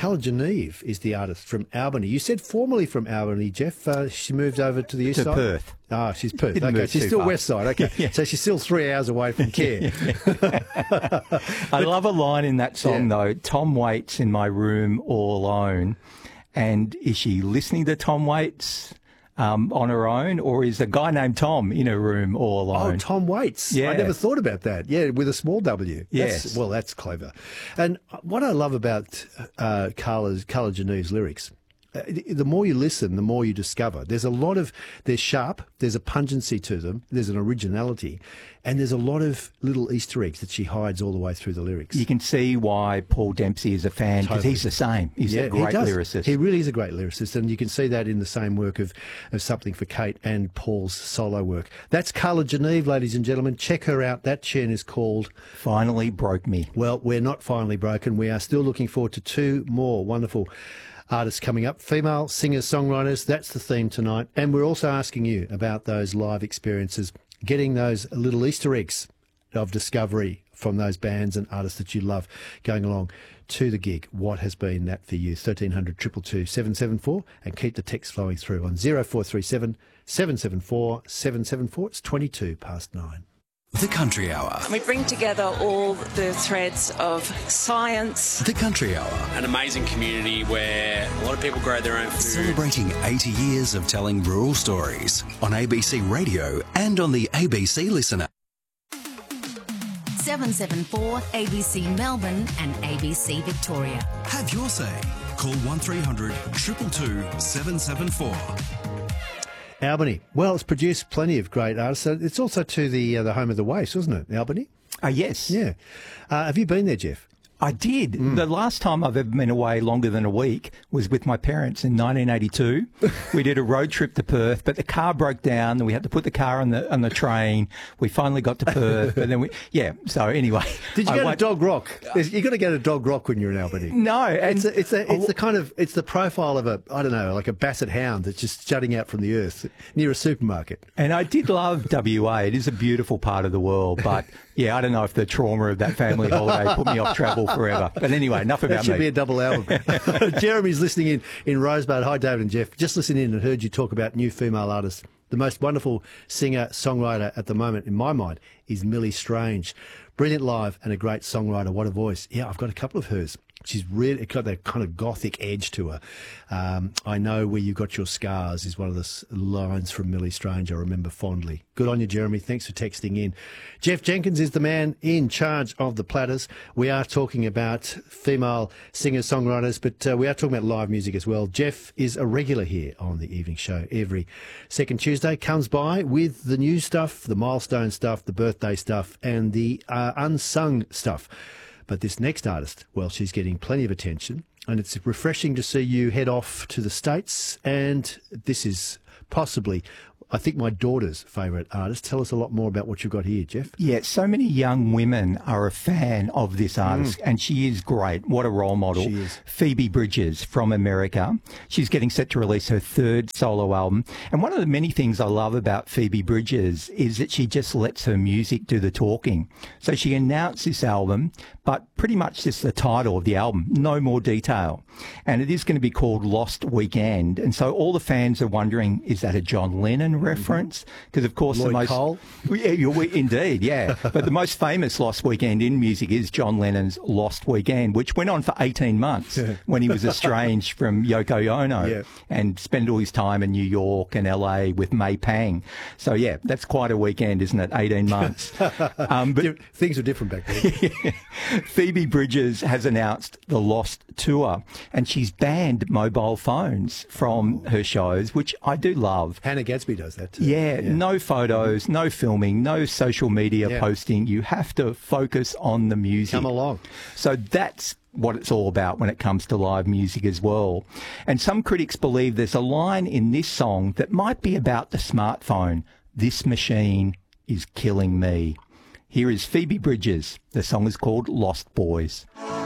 Carla Geneve is the artist from Albany. You said formerly from Albany, Jeff. She moved over to the east side? Perth. Ah, she's Perth. Okay, she's still west side. Okay, yeah. So she's still 3 hours away from care. I love a line in that song, though. Tom Waits in my room all alone. And is she listening to Tom Waits on her own, or is a guy named Tom in her room all alone? Oh, Tom Waits. Yeah. I never thought about that. Yeah, with a small W. Yes. Well, that's clever. And what I love about Carla Geneve's lyrics, the more you listen, the more you discover. They're sharp, there's a pungency to them, there's an originality, and there's a lot of little Easter eggs that she hides all the way through the lyrics. You can see why Paul Dempsey is a fan, because he's the same. He's a great lyricist. He really is a great lyricist, and you can see that in the same work of Something for Kate and Paul's solo work. That's Carla Geneve, ladies and gentlemen. Check her out. That tune is called Finally Broke Me. Well, we're not finally broken. We are still looking forward to two more wonderful artists coming up, female singers-songwriters. That's the theme tonight. And we're also asking you about those live experiences, getting those little Easter eggs of discovery from those bands and artists that you love going along to the gig. What has been that for you? 1300 222 774, and keep the text flowing through on 0437 774 774. It's 22 past 9. The Country Hour. We bring together all the threads of science. The Country Hour. An amazing community where a lot of people grow their own food. Celebrating 80 years of telling rural stories on ABC Radio and on the ABC Listener. 774 ABC Melbourne and ABC Victoria. Have your say. Call 1300 222 774. Albany. Well, it's produced plenty of great artists. It's also to the home of the Waifs, wasn't it, Albany? Yes. Yeah. Have you been there, Jeff? I did. The last time I've ever been away longer than a week was with my parents in 1982. We did a road trip to Perth, but the car broke down and we had to put the car on the train. We finally got to Perth, but then so anyway. Did you go to Dog Rock? You've got to go to Dog Rock when you're in Albany. No. It's the profile of like a basset hound that's just jutting out from the earth near a supermarket. And I did love WA. It is a beautiful part of the world, but yeah, I don't know if the trauma of that family holiday put me off travel forever. But anyway, enough about me. That should be a double album. Jeremy's listening in Rosebud. Hi, David and Jeff. Just listening in and heard you talk about new female artists. The most wonderful singer-songwriter at the moment, in my mind, is Millie Strange. Brilliant live and a great songwriter. What a voice. Yeah, I've got a couple of hers. She's really got that kind of gothic edge to her. I know where you got your scars is one of the lines from Millie Strange I remember fondly. Good on you, Jeremy. Thanks for texting in. Jeff Jenkins is the man in charge of the platters. We are talking about female singers-songwriters, but we are talking about live music as well. Jeff is a regular here on the evening show every second Tuesday. Comes by with the new stuff, the milestone stuff, the birthday stuff, and the unsung stuff. But this next artist, well, she's getting plenty of attention, and it's refreshing to see you head off to the States, and this is possibly, I think, my daughter's favourite artist. Tell us a lot more about what you've got here, Jeff. Yeah, so many young women are a fan of this artist, and she is great. What a role model. She is. Phoebe Bridgers from America. She's getting set to release her third solo album. And one of the many things I love about Phoebe Bridgers is that she just lets her music do the talking. So she announced this album, but pretty much just the title of the album, no more detail. And it is going to be called Lost Weekend. And so all the fans are wondering, is that a John Lennon reference? Because, of course, Lloyd Cole? Indeed, yeah. But the most famous Lost Weekend in music is John Lennon's Lost Weekend, which went on for 18 months when he was estranged from Yoko Ono and spent all his time in New York and LA with May Pang. So, yeah, that's quite a weekend, isn't it? 18 months. But things were different back then. Phoebe Bridgers has announced the Lost Tour, and she's banned mobile phones from her shows, which I do love. Hannah Gadsby does that too. Yeah, no photos, no filming, no social media posting. You have to focus on the music. Come along. So that's what it's all about when it comes to live music as well. And some critics believe there's a line in this song that might be about the smartphone. This machine is killing me. Here is Phoebe Bridgers. The song is called Lost Boys.